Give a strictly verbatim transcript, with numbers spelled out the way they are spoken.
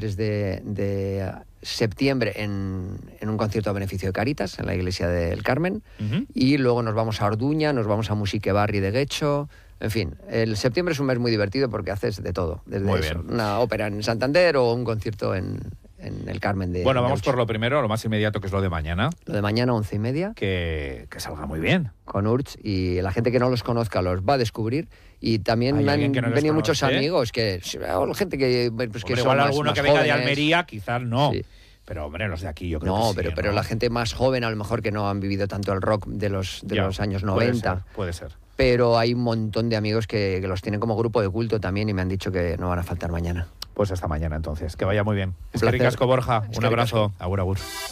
tres de, de septiembre en, en un concierto a beneficio de Cáritas, en la iglesia del Carmen. Uh-huh. Y luego nos vamos a Orduña, nos vamos a Musique Barri de Guecho. En fin, el septiembre es un mes muy divertido porque haces de todo. Desde muy eso, bien. Una ópera en Santander o un concierto en, en el Carmen de Bueno, de vamos Uche. por lo primero, lo más inmediato, que es lo de mañana. Lo de mañana, once y media. Que, que salga muy bien. Con Urch, y la gente que no los conozca los va a descubrir. Y también me han que no venido muchos conoce? amigos, que o gente que, pues, que Hombre, son igual más, alguno más que venga jóvenes. de Almería, quizás no. Sí. Pero, hombre, los de aquí yo creo no, que sí. pero, ¿no? pero la gente más joven, a lo mejor que no han vivido tanto el rock de los, de Ya, los años puede noventa. ser, puede ser. Pero hay un montón de amigos que, que los tienen como grupo de culto también y me han dicho que no van a faltar mañana. Pues hasta mañana entonces. Que vaya muy bien. Es que placer. ricasco, Borja. Es Un que abrazo. ricasco. Agur, agur.